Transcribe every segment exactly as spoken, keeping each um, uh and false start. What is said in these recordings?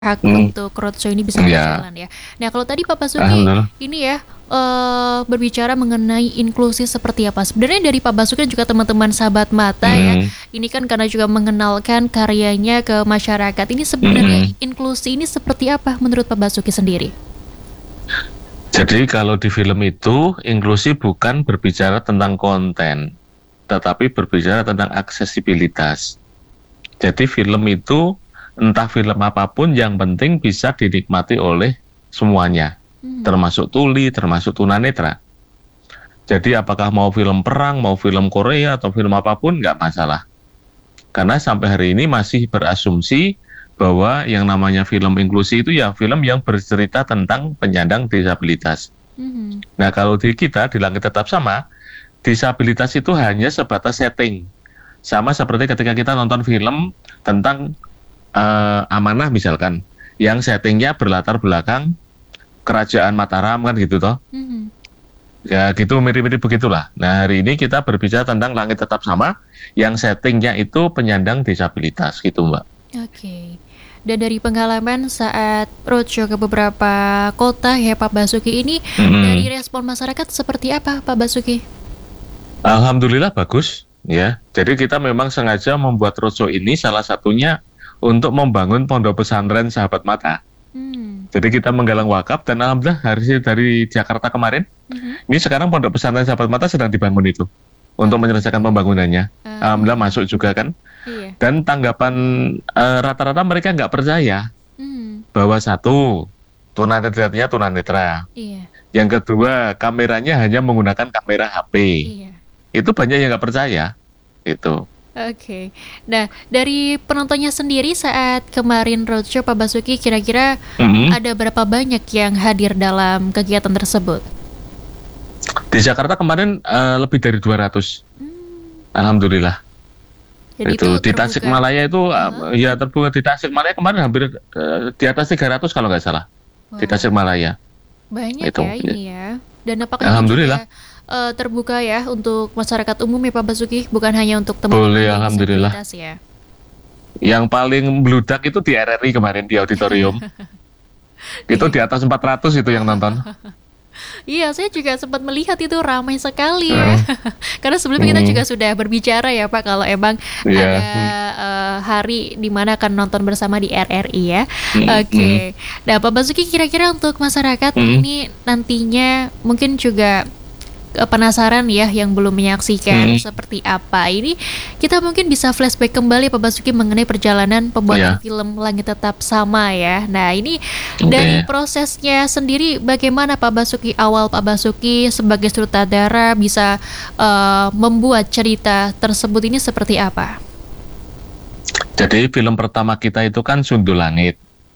hak Mhm. untuk roadshow ini bisa Iya. berjalan ya. Nah kalau tadi Pak Basuki Alhamdulillah. ini ya, eee, berbicara mengenai inklusi seperti apa, sebenarnya dari Pak Basuki dan juga teman-teman Sahabat Mata ya, Mhm. ini kan karena juga mengenalkan karyanya ke masyarakat, ini sebenarnya Mhm. inklusi ini seperti apa menurut Pak Basuki sendiri? Jadi kalau di film itu, inklusi bukan berbicara tentang konten, tetapi berbicara tentang aksesibilitas. Jadi film itu, entah film apapun yang penting bisa dinikmati oleh semuanya, Hmm. termasuk tuli, termasuk tunanetra. Jadi apakah mau film perang, mau film Korea, atau film apapun, nggak masalah. Karena sampai hari ini masih berasumsi bahwa yang namanya film inklusi itu ya film yang bercerita tentang penyandang disabilitas. Mhm. Nah kalau di kita, di Langit Tetap Sama, disabilitas itu hanya sebatas setting. Sama seperti ketika kita nonton film tentang uh, Amanah misalkan, yang settingnya berlatar belakang kerajaan Mataram kan gitu toh. Mhm. Ya gitu, mirip-mirip begitulah. Nah hari ini kita berbicara tentang Langit Tetap Sama, yang settingnya itu penyandang disabilitas gitu Mbak. Oke. Dan dari pengalaman saat roadshow ke beberapa kota ya Pak Basuki ini, Mhm. dari respon masyarakat seperti apa Pak Basuki? Alhamdulillah bagus ya. Jadi kita memang sengaja membuat roadshow ini salah satunya untuk membangun pondok pesantren Sahabat Mata. Hmm. Jadi kita menggalang wakaf dan alhamdulillah hari dari Jakarta kemarin, Mhm. ini sekarang pondok pesantren Sahabat Mata sedang dibangun itu untuk menyelesaikan pembangunannya. Ah. Alhamdulillah masuk juga kan. Iya. Dan tanggapan uh, rata-rata mereka nggak percaya Hmm. bahwa satu, tunanetranya tunanetra. Iya. Yang kedua, kameranya hanya menggunakan kamera H P. Iya. Itu banyak yang nggak percaya. Itu. Oke. Nah, dari penontonnya sendiri saat kemarin roadshow Pak Basuki, kira-kira Mhm. ada berapa banyak yang hadir dalam kegiatan tersebut? Di Jakarta kemarin uh, lebih dari dua ratus. Hmm. Alhamdulillah. Jadi Itu itu di terbuka. Tasikmalaya itu Uh-huh. uh, ya terbuka. Di Tasikmalaya kemarin hampir uh, di atas tiga ratus kalau nggak salah. Di Wow. Tasikmalaya. Banyak Itu. ya ini ya. Dan apakah ini Alhamdulillah. juga uh, terbuka ya untuk masyarakat umum ya Pak Basuki, bukan hanya untuk teman-teman Boleh, yang alhamdulillah. disabilitas ya? Yang paling meludak itu di R R I kemarin di auditorium. Itu di atas empat ratus itu yang nonton. Iya, saya juga sempat melihat itu ramai sekali ya. Hmm. Karena sebelumnya kita Hmm. juga sudah berbicara ya Pak, kalau emang Iya. ada uh, hari di mana akan nonton bersama di R R I ya. Hmm. Oke. Nah Pak Basuki, kira-kira untuk masyarakat Hmm. ini nantinya mungkin juga uh, penasaran ya yang belum menyaksikan Hmm. seperti apa. Ini kita mungkin bisa flashback kembali Pak Basuki mengenai perjalanan pembuatan Iya. film Langit Tetap Sama ya. Nah ini Oke. dari prosesnya sendiri bagaimana Pak Basuki, awal Pak Basuki sebagai sutradara bisa uh, membuat cerita tersebut ini seperti apa? Jadi film pertama kita itu kan Sundul Langit.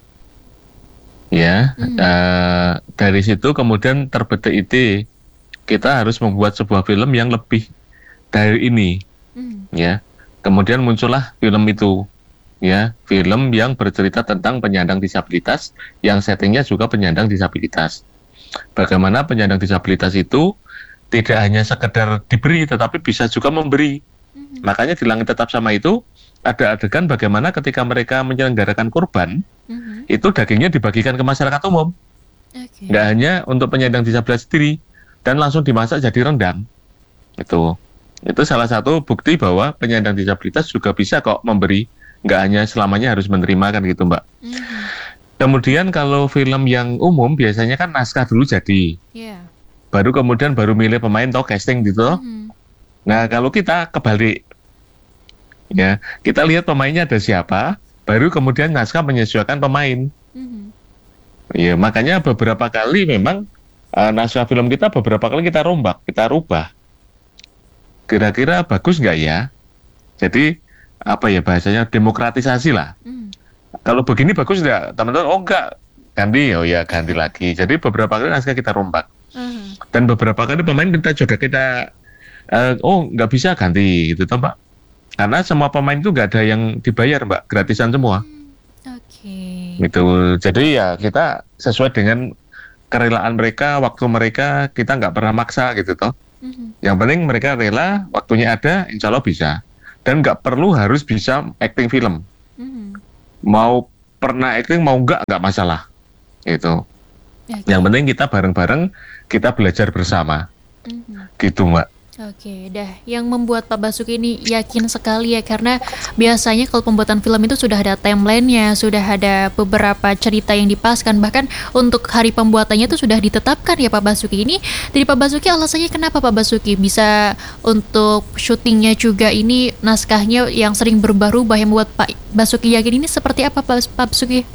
Ya, Hmm. uh, dari situ kemudian terbetik ide kita harus membuat sebuah film yang lebih dari ini. Hmm. Ya, kemudian muncullah film itu. Ya, film yang bercerita tentang penyandang disabilitas, yang settingnya juga penyandang disabilitas. Bagaimana penyandang disabilitas itu tidak hanya sekedar diberi, tetapi bisa juga memberi. Hmm. Makanya di Langit Tetap Sama itu ada adegan bagaimana ketika mereka menyelenggarakan kurban, Hmm. itu dagingnya dibagikan ke masyarakat umum. Oke. Nggak hanya untuk penyandang disabilitas sendiri, dan langsung dimasak jadi rendang. Itu, itu salah satu bukti bahwa penyandang disabilitas juga bisa kok memberi, nggak hanya selamanya harus menerima kan gitu Mbak. Hmm. Kemudian kalau film yang umum biasanya kan naskah dulu jadi, Ya. baru kemudian baru milih pemain atau casting gitu. Hmm. Nah kalau kita kebalik, ya kita lihat pemainnya ada siapa, baru kemudian naskah menyesuaikan pemain. Hmm. Ya makanya beberapa kali memang uh, naskah film kita beberapa kali kita rombak, kita rubah. Kira-kira bagus nggak ya? Jadi apa ya bahasanya, demokratisasi lah. Hmm. Kalau begini bagus nggak? Teman-teman, oh enggak, ganti, oh ya ganti lagi. Jadi beberapa kali naskah kita rombak. Hmm. Dan beberapa kali pemain kita juga kita, uh, oh nggak bisa ganti gitu toh Mbak. Karena semua pemain itu nggak ada yang dibayar Mbak, gratisan semua. Oke. Gitu. Jadi ya kita sesuai dengan kerelaan mereka, waktu mereka, kita nggak pernah maksa gitu toh. Hmm. Yang penting mereka rela, waktunya ada, insya Allah bisa. Dan nggak perlu harus bisa acting film. Hmm. Mau pernah acting mau nggak nggak masalah itu. Oke. Yang penting kita bareng-bareng, kita belajar bersama Mhm. gitu Mbak. Oke, dah. Yang membuat Pak Basuki ini yakin sekali ya, karena biasanya kalau pembuatan film itu sudah ada timeline-nya, sudah ada beberapa cerita yang dipaskan, bahkan untuk hari pembuatannya itu sudah ditetapkan ya Pak Basuki. Ini dari Pak Basuki alasannya kenapa Pak Basuki bisa untuk syutingnya juga ini naskahnya yang sering berubah-ubah, yang membuat Pak Basuki yakin ini seperti apa Pak Pak Basuki?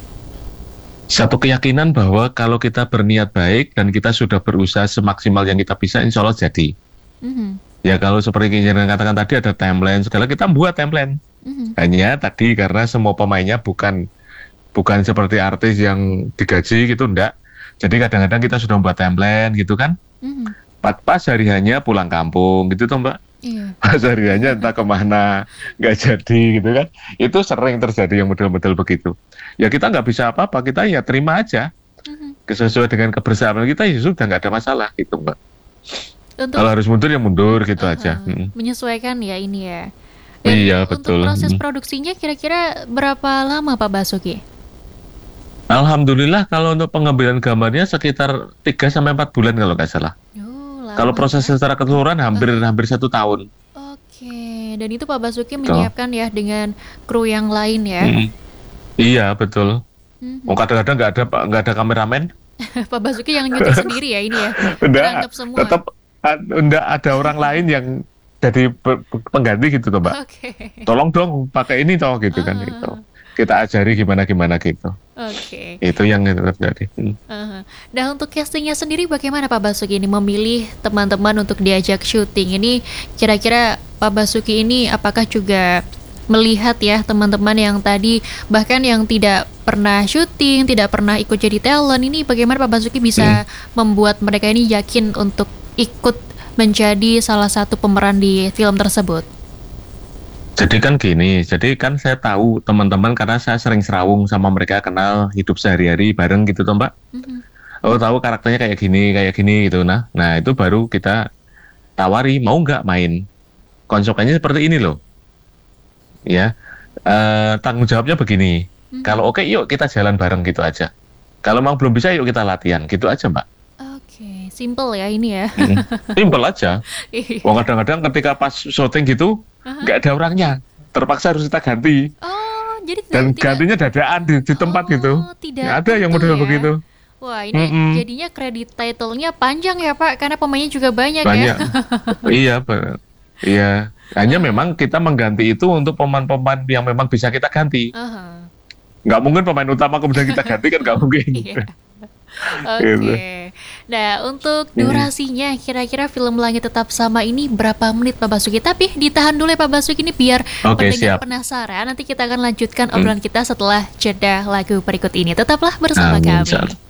Satu keyakinan bahwa kalau kita berniat baik dan kita sudah berusaha semaksimal yang kita bisa, insya Allah jadi. Mhm, Ya kalau seperti yang katakan tadi ada timeline segala, kita buat timeline. mhm, Hanya tadi karena semua pemainnya bukan bukan seperti artis yang digaji gitu, enggak. Jadi kadang-kadang kita sudah membuat timeline gitu kan. mhm. Pas, pas hariannya pulang kampung gitu toh Mbak. Iya. Pas hariannya entah kemana, nggak jadi gitu kan. Itu sering terjadi yang model-model begitu. Ya kita nggak bisa apa-apa, kita ya terima aja. Mhm. Sesuai dengan kebersamaan kita ya sudah nggak ada masalah gitu Mbak. Untuk Kalau harus mundur ya mundur gitu aja. Aha, Mm. menyesuaikan ya ini ya. Dan Iya untuk betul. proses Mm. produksinya kira-kira berapa lama Pak Basuki? Alhamdulillah kalau untuk pengambilan gambarnya sekitar tiga sampai empat bulan kalau nggak salah. Oh, Kalau lama proses ya. secara keseluruhan hampir hampir satu tahun. Oke, dan itu Pak Basuki Gitu. menyiapkan ya dengan kru yang lain ya. Mm. Iya betul. Mhm. Oh, kadang-kadang nggak ada Pak- nggak ada kameramen. Pak Basuki yang nyuting sendiri ya ini ya. Enggak, Merangkap semua. tetap a- enggak ada orang lain yang jadi pe- pe- pengganti gitu tuh Mbak. Oke. Tolong dong pakai ini toh gitu kan gitu. Ah, Kita ajari gimana-gimana gitu. Oke. Itu yang terjadi. Hmm. Aha. Nah untuk castingnya sendiri bagaimana Pak Basuki ini memilih teman-teman untuk diajak syuting ini, kira-kira Pak Basuki ini apakah juga melihat ya teman-teman yang tadi bahkan yang tidak pernah syuting, tidak pernah ikut jadi talent, ini bagaimana Pak Basuki bisa membuat mereka ini yakin untuk ikut menjadi salah satu pemeran di film tersebut? Jadi kan gini, jadi kan saya tahu teman-teman karena saya sering serawung sama mereka, kenal hidup sehari-hari bareng gitu toh Mbak. Mhm. Oh tahu karakternya kayak gini, kayak gini gitu nah. Nah itu baru kita tawari mau nggak main. Konsekuensinya seperti ini loh. Ya, eh, tanggung jawabnya begini. Mhm. Kalau oke, yuk kita jalan bareng gitu aja. Kalau memang belum bisa, yuk kita latihan gitu aja Mbak. Oke, simple ya ini ya. Mm. Simpel aja. Iya. Wong kadang-kadang ketika pas syuting gitu Aha. nggak ada orangnya, terpaksa harus kita ganti. Oh, jadi tidak Dan tidak gantinya dadaan di, di tempat oh, gitu. tidak Nggak ada yang tentu model ya. begitu. Wah, ini Mm-mm. jadinya kredit title-nya panjang ya, Pak, karena pemainnya juga banyak ya. Banyak. Iya, Pak. Iya. Hanya memang kita mengganti itu untuk pemain-pemain yang memang bisa kita ganti. Aha. Nggak mungkin pemain utama kemudian kita ganti kan nggak mungkin. Iya. Gitu. Oke. Nah, untuk durasinya kira-kira film Langit Tetap Sama ini berapa menit Pak Basuki? Tapi ditahan dulu ya Pak Basuki ini biar Oke, pendengar siap. penasaran. Nanti kita akan lanjutkan obrolan kita setelah jeda lagu berikut ini. Tetaplah bersama Amin, kami. insyaallah.